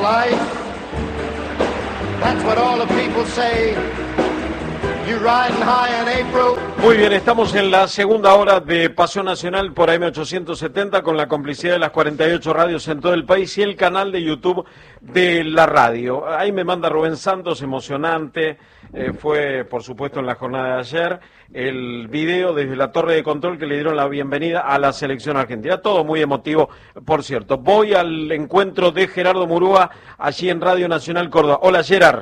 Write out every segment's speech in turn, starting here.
life. That's what all the people say. You riding high in April. Muy bien, estamos en la segunda hora de Pasión Nacional por AM870 con la complicidad de las 48 radios en todo el país y el canal de YouTube de la radio. Ahí me manda Rubén Santos, emocionante, fue por supuesto en la jornada de ayer, el video desde la torre de control que le dieron la bienvenida a la selección argentina. Todo muy emotivo, por cierto. Voy al encuentro de Gerardo Murúa allí en Radio Nacional Córdoba. Hola, Gerard.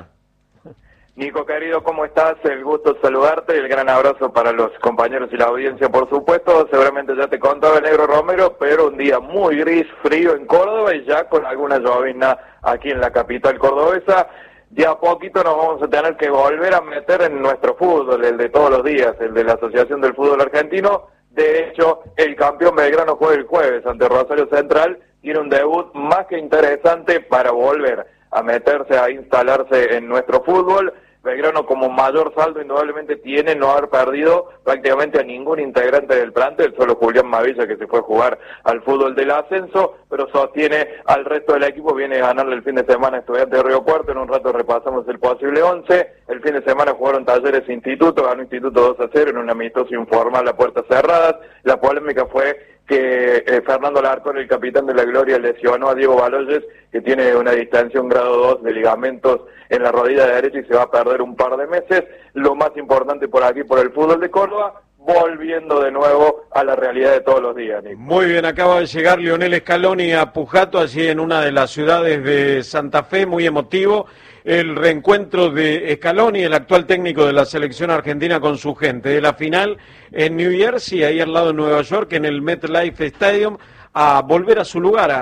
Nico, querido, ¿cómo estás? El gusto de saludarte, el gran abrazo para los compañeros y la audiencia, por supuesto. Seguramente ya te contaba el Negro Romero, pero un día muy gris, frío en Córdoba y ya con alguna llovizna aquí en la capital cordobesa. Ya a poquito nos vamos a tener que volver a meter en nuestro fútbol, el de todos los días, el de la Asociación del Fútbol Argentino. De hecho, el campeón Belgrano juega el jueves ante Rosario Central. Tiene un debut más que interesante para volver a meterse, a instalarse en nuestro fútbol. Belgrano como mayor saldo indudablemente tiene no haber perdido prácticamente a ningún integrante del plantel, solo Julián Mavilla que se fue a jugar al fútbol del ascenso, pero sostiene al resto del equipo, viene a ganarle el fin de semana a Estudiantes de Río Cuarto, en un rato repasamos el posible 11, el fin de semana jugaron Talleres Instituto, ganó Instituto 2-0 en un amistoso informal a puertas cerradas. La polémica fue que Fernando Larcón, el capitán de la Gloria, lesionó a Diego Baloyes, que tiene una distensión grado 2 de ligamentos en la rodilla derecha y se va a perder un par de meses. Lo más importante por aquí, por el fútbol de Córdoba, volviendo de nuevo a la realidad de todos los días, Nico. Muy bien, acaba de llegar Lionel Scaloni a Pujato, allí en una de las ciudades de Santa Fe, muy emotivo. El reencuentro de Scaloni, el actual técnico de la selección argentina, con su gente. De la final en New Jersey, ahí al lado de Nueva York, en el MetLife Stadium, a volver a su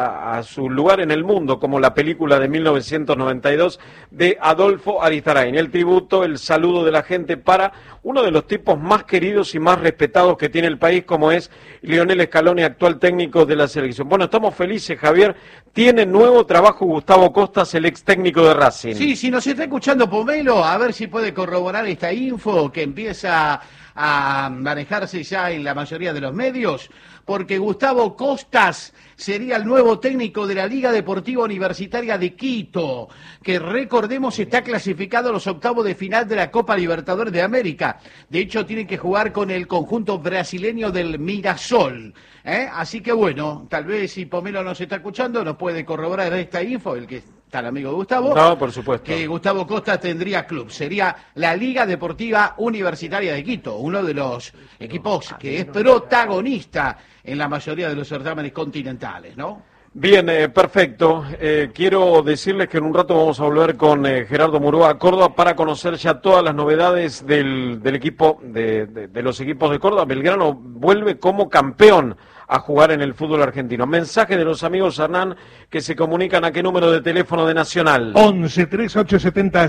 lugar en el mundo, como la película de 1992 de Adolfo Aristarain. El tributo, el saludo de la gente para uno de los tipos más queridos y más respetados que tiene el país, como es Lionel Scaloni, actual técnico de la selección. Bueno, estamos felices, Javier. Tiene nuevo trabajo Gustavo Costas, el ex técnico de Racing. Sí, si nos está escuchando Pomelo, a ver si puede corroborar esta info que empieza a manejarse ya en la mayoría de los medios, porque Gustavo Costas sería el nuevo técnico de la Liga Deportiva Universitaria de Quito, que recordemos está clasificado a los octavos de final de la Copa Libertadores de América. De hecho, tienen que jugar con el conjunto brasileño del Mirasol. Así que bueno, tal vez si Pomelo nos está escuchando, nos puede corroborar esta info, el que está el amigo de Gustavo. No, por supuesto. Que Gustavo Costas tendría club. Sería la Liga Deportiva Universitaria de Quito, uno de los equipos que es protagonista en la mayoría de los certámenes continentales, ¿no? Bien, perfecto. Quiero decirles que en un rato vamos a volver con Gerardo Murúa a Córdoba para conocer ya todas las novedades del equipo, de los equipos de Córdoba. Belgrano vuelve como campeón a jugar en el fútbol argentino. Mensaje de los amigos Hernán que se comunican a qué número de teléfono de Nacional. 11 3870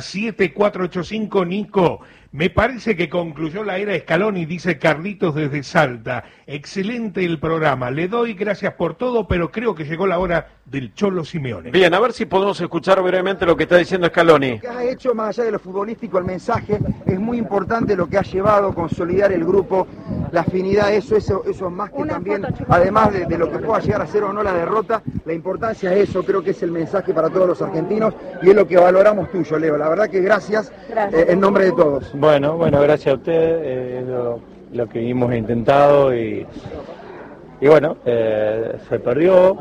7485. Nico, me parece que concluyó la era Scaloni, dice Carlitos desde Salta. Excelente el programa, le doy gracias por todo, pero creo que llegó la hora del Cholo Simeone. Bien, a ver si podemos escuchar brevemente lo que está diciendo Scaloni. Lo que ha hecho, más allá de lo futbolístico, el mensaje es muy importante, lo que ha llevado a consolidar el grupo, la afinidad, eso es más que también, además de lo que pueda llegar a ser o no la derrota, la importancia es eso, creo que es el mensaje para todos los argentinos y es lo que valoramos tuyo, Leo. La verdad que gracias. En nombre de todos. Bueno, gracias a usted, lo que hemos intentado y bueno, se perdió,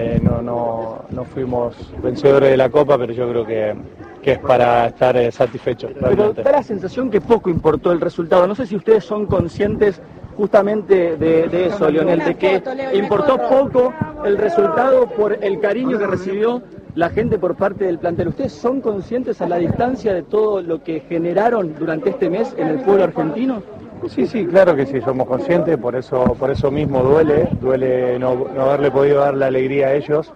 no fuimos vencedores de la Copa, pero yo creo que es para estar satisfechos. Pero da la sensación que poco importó el resultado. No sé si ustedes son conscientes justamente de eso, Lionel, de que importó poco el resultado por el cariño que recibió la gente por parte del plantel. ¿Ustedes son conscientes a la distancia de todo lo que generaron durante este mes en el pueblo argentino? Sí, claro que sí, somos conscientes, por eso mismo duele no haberle podido dar la alegría a ellos,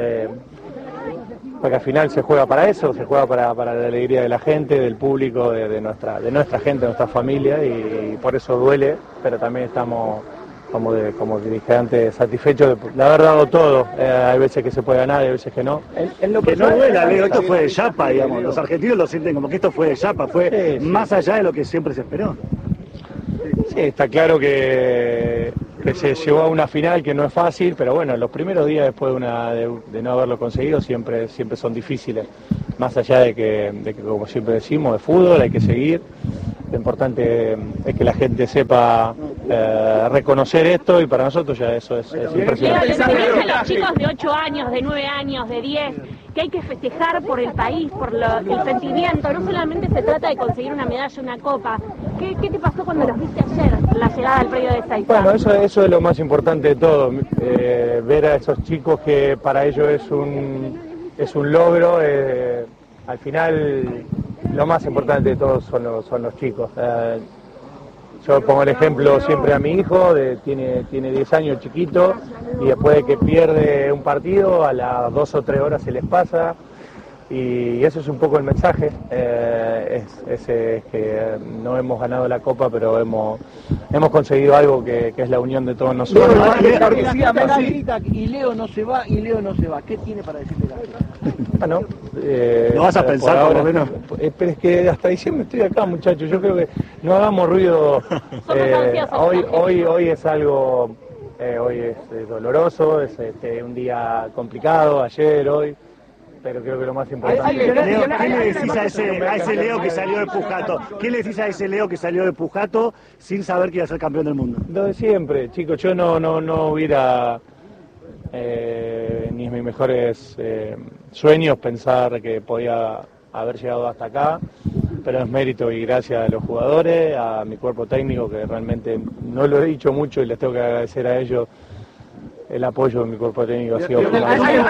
porque al final se juega para eso, se juega para la alegría de la gente, del público, de nuestra gente, de nuestra familia, y por eso duele, pero también estamos, como dije antes, satisfechos de haber dado todo. Hay veces que se puede ganar, hay veces que no. En lo que no duela, Leo, esto fue de chapa, digamos. Los argentinos lo sienten como que esto fue de chapa, fue más allá de lo que siempre se esperó. Sí, está claro que que se llegó a una final que no es fácil, pero bueno, los primeros días después de no haberlo conseguido siempre son difíciles, más allá de que como siempre decimos, de fútbol hay que seguir. Lo importante es que la gente sepa reconocer esto y para nosotros ya eso es impresionante. Los chicos de 8 años, de 9 años, de 10, que hay que festejar por el país, por el sentimiento, no solamente se trata de conseguir una medalla, una copa. ¿Qué te pasó cuando los viste ayer, la llegada al predio de Saiza? Bueno, eso es lo más importante de todo, ver a esos chicos que para ellos es un logro, al final lo más importante de todos son los chicos. Yo pongo el ejemplo siempre a mi hijo, tiene 10 años, chiquito, y después de que pierde un partido, a las 2 o 3 horas se les pasa, y eso es un poco el mensaje, es que no hemos ganado la Copa, pero hemos conseguido algo que es la unión de todos nosotros. Y Leo no se va, ¿qué tiene para decirle a la gente? Bueno, ¿lo vas a pensar ahora, por lo menos? Pero es que hasta diciembre estoy acá, muchachos. Yo creo que no hagamos ruido. Hoy es algo, hoy es doloroso, es un día complicado, ayer, hoy. Pero creo que lo más importante... Leo, ¿qué le decís a ese Leo que salió de Pujato? ¿Qué le decís a ese Leo que salió de Pujato sin saber que iba a ser campeón del mundo? Lo de siempre, chicos. Yo no hubiera... ni en mis mejores sueños pensar que podía haber llegado hasta acá, pero es mérito y gracias a los jugadores, a mi cuerpo técnico, que realmente no lo he dicho mucho y les tengo que agradecer a ellos. El apoyo de mi cuerpo técnico ha sido fundamental.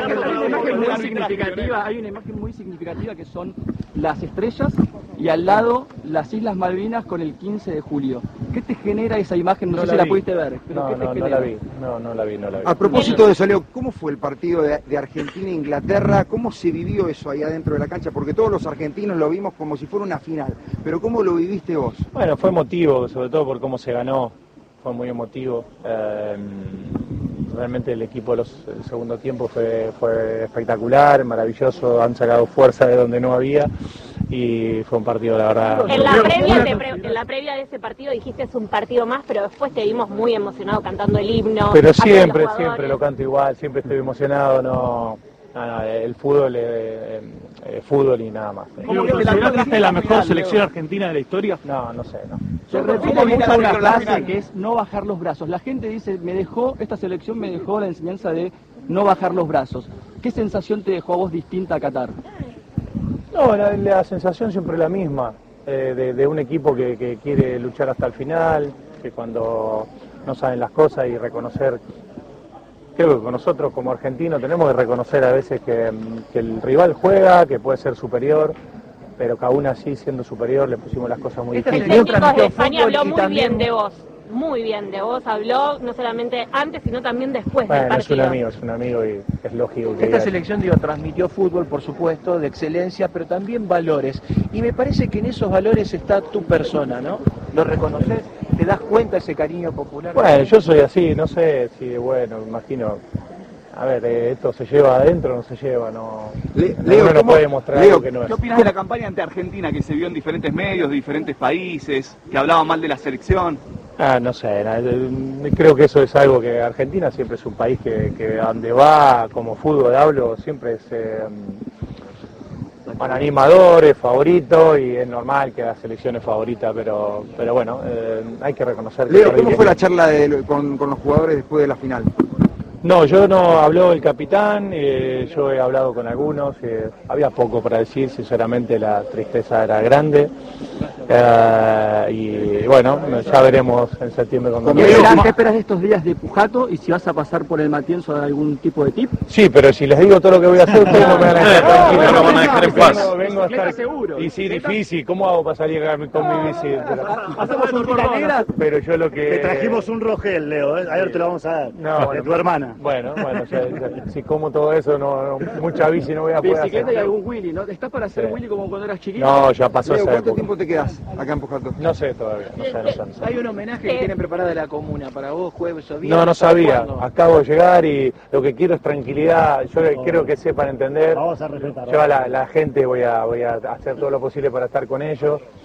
Hay una imagen muy significativa que son las estrellas y al lado las Islas Malvinas con el 15 de julio. ¿Qué te genera esa imagen? No sé si la pudiste ver. No la vi. A propósito de eso, Leo, ¿cómo fue el partido de Argentina e Inglaterra? ¿Cómo se vivió eso ahí adentro de la cancha? Porque todos los argentinos lo vimos como si fuera una final. Pero ¿cómo lo viviste vos? Bueno, fue emotivo, sobre todo por cómo se ganó. Fue muy emotivo. Realmente el equipo del segundo tiempo fue espectacular, maravilloso, han sacado fuerza de donde no había y fue un partido, la verdad... En la previa de ese partido dijiste es un partido más, pero después te vimos muy emocionado cantando el himno. Pero siempre lo canto igual, siempre estoy emocionado, el fútbol es fútbol y nada más. ¿Cómo que te la mejor selección argentina de la historia? No sé. Se repite mucho una frase que es no bajar los brazos. La gente dice, esta selección me dejó la enseñanza de no bajar los brazos. ¿Qué sensación te dejó a vos distinta a Qatar? No, la sensación siempre es la misma, de un equipo que quiere luchar hasta el final, que cuando no saben las cosas y reconocer... Creo que con nosotros como argentinos tenemos que reconocer a veces que el rival juega, que puede ser superior, pero que aún así siendo superior le pusimos las cosas muy difíciles. El técnico de España habló muy bien de vos, habló no solamente antes sino también después del partido. Es un amigo y es lógico que... Esta selección, transmitió fútbol, por supuesto, de excelencia, pero también valores. Y me parece que en esos valores está tu persona, ¿no? ¿Lo reconoces? ¿Te das cuenta de ese cariño popular? Bueno, yo soy así, no sé si, me imagino... A ver, esto se lleva adentro, no se lleva, Leo, no puede mostrar algo que no es. ¿Qué opinas de la campaña ante Argentina que se vio en diferentes medios, de diferentes países, que hablaba mal de la selección? No sé, creo que eso es algo que Argentina siempre es un país que donde va, como fútbol hablo, siempre es animador, es favorito y es normal que la selección es favorita, pero bueno, hay que reconocer que... Leo, ¿cómo fue la charla con los jugadores después de la final? No, yo no habló el capitán, yo he hablado con algunos, había poco para decir, sinceramente la tristeza era grande. Y bueno, ya veremos en septiembre cuando... ¿Qué esperas de estos días de Pujato y si vas a pasar por el Matienzo de algún tipo de tip? Sí, pero si les digo todo lo que voy a hacer, ustedes no me van a dejar tranquilo. No lo van a dejar en paz. Vengo a estar seguro. Y sí, difícil, ¿cómo hago para salir con mi bici? Hacemos un negra. Pero yo lo que... Te trajimos un Rogel, Leo, ayer te lo vamos a dar, de tu hermana. Bueno, si como todo eso, mucha bici no voy a poder hacer. Bicicleta y algún Willy, ¿no? ¿Estás para hacer Willy como cuando eras chiquito? No, ya pasó esa época. ¿Cuánto tiempo te quedas acá en Pujato? No sé todavía, no sé. Hay un homenaje que tienen preparado de la comuna para vos, jueves o viernes. No sabía. Acabo de llegar y lo que quiero es tranquilidad. Yo quiero que sepan entender. Vamos a respetar. Yo a la gente voy a hacer todo lo posible para estar con ellos.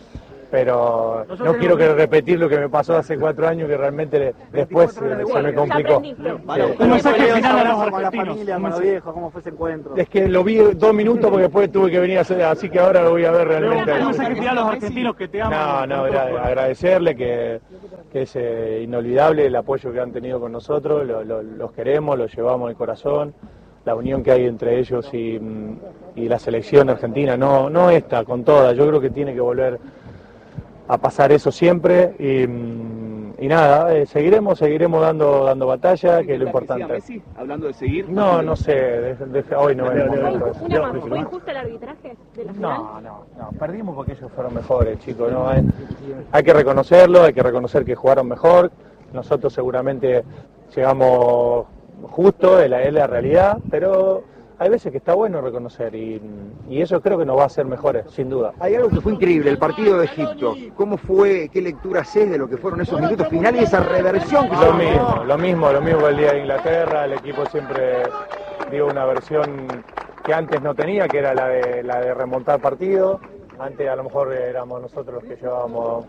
pero no quiero que repetir lo que me pasó hace 4 años, que realmente después se me complicó. Un mensaje final a los argentinos. Con los viejos, ¿cómo fue ese encuentro? Es que lo vi 2 minutos porque después tuve que venir a hacer, así que ahora lo voy a ver realmente. Un mensaje final a los argentinos que te aman. No, agradecerle que es inolvidable el apoyo que han tenido con nosotros, los queremos, los llevamos en el corazón. La unión que hay entre ellos y la selección argentina, no esta, con toda, yo creo que tiene que volver a pasar eso siempre y nada, seguiremos dando batalla, que es lo importante. Messi, hablando de seguir. No sé, hoy no es el momento. ¿Fue injusto el arbitraje de la final? No, perdimos porque ellos fueron mejores, chicos, ¿no? Hay que reconocerlo, hay que reconocer que jugaron mejor, nosotros seguramente llegamos justo, es la realidad, pero hay veces que está bueno reconocer y eso creo que nos va a hacer mejores, sin duda. Hay algo que fue increíble, el partido de Egipto. ¿Cómo fue, qué lectura haces de lo que fueron esos minutos finales y esa reversión que Lo mismo que el día de Inglaterra, el equipo siempre dio una versión que antes no tenía, que era la de remontar partido. Antes a lo mejor éramos nosotros los que llevábamos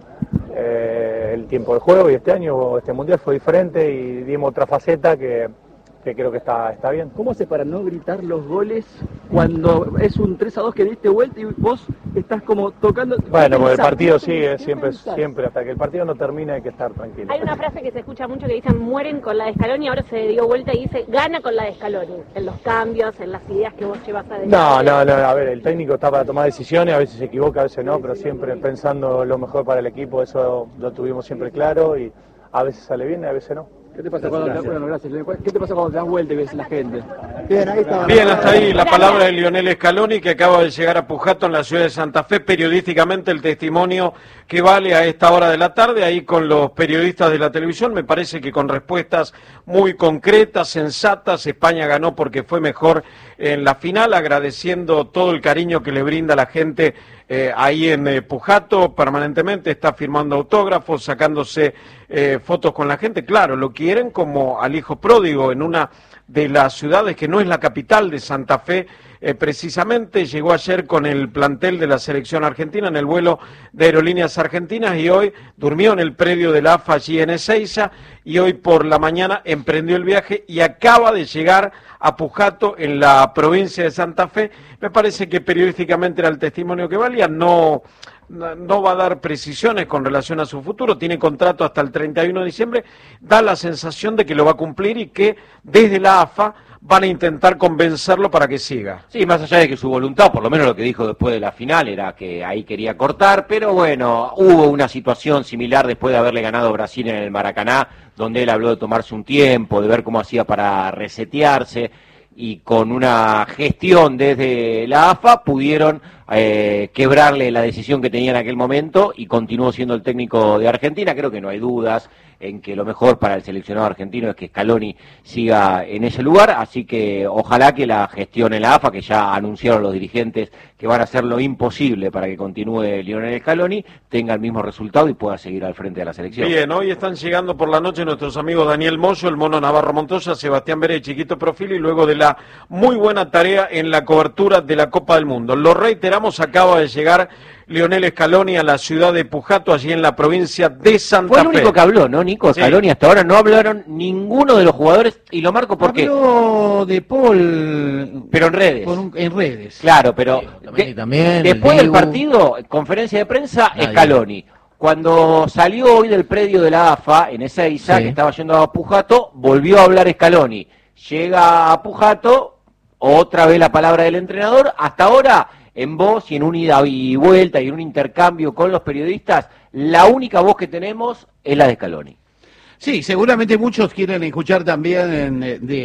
el tiempo de juego y este año, este mundial fue diferente y dimos otra faceta que creo que está bien. ¿Cómo hace para no gritar los goles cuando es un 3-2 que diste vuelta y vos estás como tocando? Bueno, porque el partido sigue, siempre, hasta que el partido no termine hay que estar tranquilo. Hay una frase que se escucha mucho que dicen mueren con la de Scaloni, ahora se dio vuelta y dice gana con la de Scaloni, en los cambios, en las ideas que vos llevas adelante. No, a ver, el técnico está para tomar decisiones, a veces se equivoca, a veces no, pero siempre pensando lo mejor para el equipo, eso lo tuvimos siempre claro y a veces sale bien y a veces no. ¿Qué te pasa cuando ¿Qué te pasa cuando te das vuelta y ves la gente? Bien, hasta ahí la palabra de Lionel Scaloni, que acaba de llegar a Pujato, en la ciudad de Santa Fe. Periodísticamente el testimonio que vale a esta hora de la tarde, ahí con los periodistas de la televisión, me parece que con respuestas muy concretas, sensatas. España ganó porque fue mejor en la final, agradeciendo todo el cariño que le brinda la gente ahí en Pujato. Permanentemente está firmando autógrafos, sacándose fotos con la gente. Claro, lo quieren como al hijo pródigo en una de las ciudades que no es la capital de Santa Fe. Precisamente llegó ayer con el plantel de la selección argentina en el vuelo de Aerolíneas Argentinas y hoy durmió en el predio de la AFA allí en Ezeiza y hoy por la mañana emprendió el viaje y acaba de llegar a Pujato en la provincia de Santa Fe. Me parece que periodísticamente era el testimonio que valía, no va a dar precisiones con relación a su futuro, tiene contrato hasta el 31 de diciembre, da la sensación de que lo va a cumplir y que desde la AFA van a intentar convencerlo para que siga. Sí, más allá de que su voluntad, por lo menos lo que dijo después de la final, era que ahí quería cortar, pero bueno, hubo una situación similar después de haberle ganado Brasil en el Maracaná, donde él habló de tomarse un tiempo, de ver cómo hacía para resetearse, y con una gestión desde la AFA pudieron quebrarle la decisión que tenía en aquel momento y continuó siendo el técnico de Argentina. Creo que no hay dudas en que lo mejor para el seleccionado argentino es que Scaloni siga en ese lugar, así que ojalá que la gestión en la AFA, que ya anunciaron los dirigentes que van a hacer lo imposible para que continúe Lionel Scaloni, tenga el mismo resultado y pueda seguir al frente de la selección. Bien, hoy están llegando por la noche nuestros amigos Daniel Moyo, el Mono Navarro Montoya, Sebastián Bere, Chiquito Profilo, y luego de la muy buena tarea en la cobertura de la Copa del Mundo. Lo reiteramos, acaba de llegar Lionel Scaloni a la ciudad de Pujato, allí en la provincia de Santa Fe. Fue el único que habló, ¿no, Nico? Sí. Scaloni, hasta ahora no hablaron ninguno de los jugadores, y lo marco porque... Habló de Paul... Pero en redes. En redes. Claro, pero también después del partido, conferencia de prensa, Scaloni. Cuando salió hoy del predio de la AFA, en Ezeiza, que estaba yendo a Pujato, volvió a hablar Scaloni. Llega a Pujato, otra vez la palabra del entrenador, hasta ahora... en voz y en un ida y vuelta y en un intercambio con los periodistas, la única voz que tenemos es la de Scaloni. Sí, seguramente muchos quieren escuchar también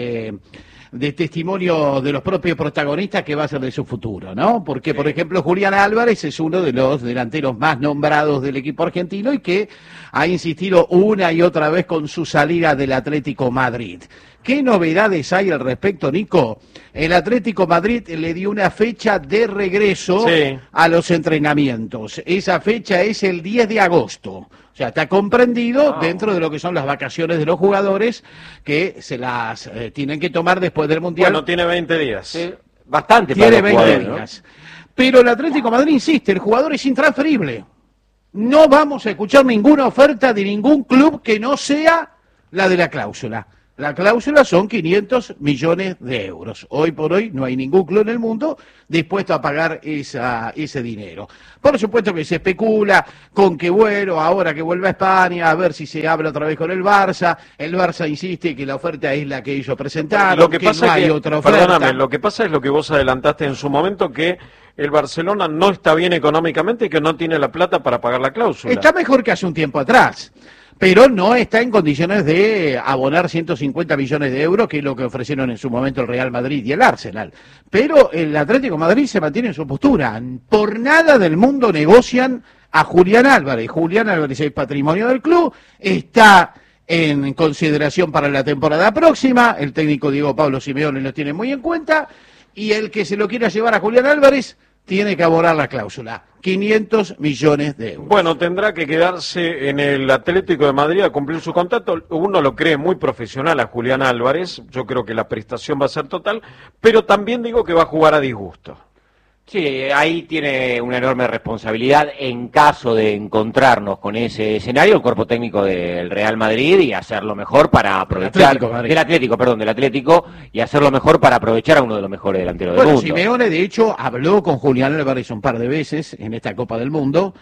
de testimonio de los propios protagonistas que va a ser de su futuro, ¿no? Porque, por ejemplo, Julián Álvarez es uno de los delanteros más nombrados del equipo argentino y que ha insistido una y otra vez con su salida del Atlético Madrid. ¿Qué novedades hay al respecto, Nico? El Atlético Madrid le dio una fecha de regreso a los entrenamientos. Esa fecha es el 10 de agosto. O sea, está comprendido dentro de lo que son las vacaciones de los jugadores que se las tienen que tomar después del Mundial. Bueno, tiene 20 días. Sí, bastante tiene para los 20 días. ¿No? Pero el Atlético Madrid insiste, el jugador es intransferible. no vamos a escuchar ninguna oferta de ningún club que no sea la de la cláusula. La cláusula son 500 millones de euros. Hoy por hoy no hay ningún club en el mundo dispuesto a pagar ese dinero. Por supuesto que se especula con que, bueno, ahora que vuelva a España, a ver si se habla otra vez con el Barça. El Barça insiste que la oferta es la que ellos presentaron, Lo que pasa no hay es que, otra oferta. perdóname, lo que pasa es lo que vos adelantaste en su momento, que el Barcelona no está bien económicamente y que no tiene la plata para pagar la cláusula. Está mejor que hace un tiempo atrás, pero no está en condiciones de abonar 150 millones de euros, que es lo que ofrecieron en su momento el Real Madrid y el Arsenal. Pero el Atlético de Madrid se mantiene en su postura. Por nada del mundo negocian a Julián Álvarez. Julián Álvarez es patrimonio del club, está en consideración para la temporada próxima, el técnico Diego Pablo Simeone lo tiene muy en cuenta, y el que se lo quiera llevar a Julián Álvarez tiene que abonar la cláusula, 500 millones de euros. Bueno, tendrá que quedarse en el Atlético de Madrid a cumplir su contrato. Uno lo cree muy profesional a Julián Álvarez, yo creo que la prestación va a ser total, pero también digo que va a jugar a disgusto. Sí, ahí tiene una enorme responsabilidad en caso de encontrarnos con ese escenario el cuerpo técnico del Real Madrid y hacerlo mejor para aprovechar del Atlético y hacerlo mejor para aprovechar a uno de los mejores delanteros del mundo. Simeone de hecho habló con Julián Álvarez un par de veces en esta Copa del Mundo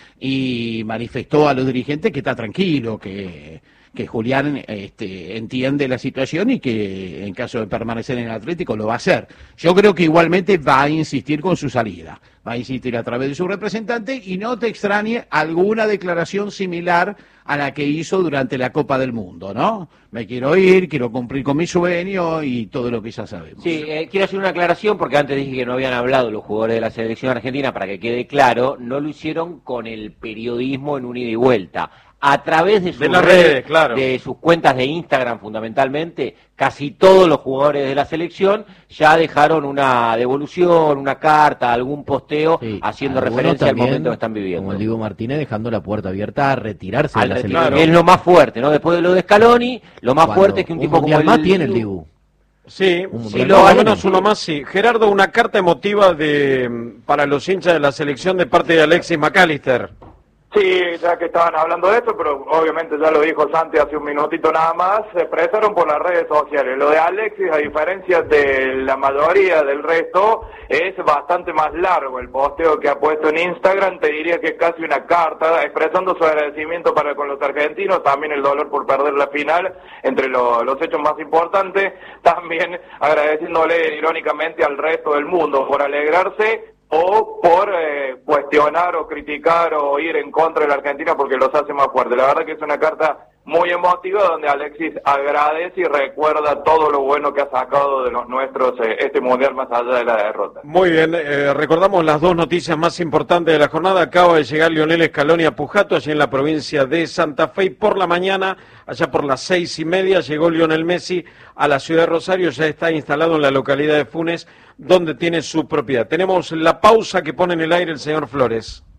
y manifestó a los dirigentes que está tranquilo, que Julián entiende la situación y que en caso de permanecer en el Atlético lo va a hacer. Yo creo que igualmente va a insistir con su salida, va a insistir a través de su representante y no te extrañe alguna declaración similar a la que hizo durante la Copa del Mundo, ¿no? Me quiero ir, quiero cumplir con mi sueño y todo lo que ya sabemos. Sí, quiero hacer una aclaración porque antes dije que no habían hablado los jugadores de la selección argentina, para que quede claro, no lo hicieron con el periodismo en un ida y vuelta. A través de sus redes, claro, de sus cuentas de Instagram fundamentalmente, casi todos los jugadores de la selección ya dejaron una devolución, una carta, algún posteo, sí, haciendo referencia al momento que están viviendo. Como el Dibu Martínez dejando la puerta abierta a retirarse de la selección. Claro. Es lo más fuerte, ¿no? Después de lo de Scaloni, lo más fuerte es que un tipo como el tiene el Dibu. Sí, sí, lo menos uno más, sí. Gerardo, una carta emotiva para los hinchas de la selección de parte de Alexis McAllister. Sí, ya que estaban hablando de esto, pero obviamente ya lo dijo Santi hace un minutito nada más, se expresaron por las redes sociales. Lo de Alexis, a diferencia de la mayoría del resto, es bastante más largo. El posteo que ha puesto en Instagram, te diría que es casi una carta, expresando su agradecimiento para con los argentinos, también el dolor por perder la final, entre los hechos más importantes, también agradeciéndole irónicamente al resto del mundo por alegrarse o por cuestionar o criticar o ir en contra de la Argentina porque los hace más fuertes. La verdad que es una carta muy emotiva donde Alexis agradece y recuerda todo lo bueno que ha sacado de los nuestros este mundial más allá de la derrota. Muy bien, recordamos las dos noticias más importantes de la jornada. Acaba de llegar Lionel Scaloni a Pujato, allí en la provincia de Santa Fe, y por la mañana, allá por las 6:30, llegó Lionel Messi a la ciudad de Rosario, ya está instalado en la localidad de Funes, donde tiene su propiedad. Tenemos la pausa que pone en el aire el señor Flores.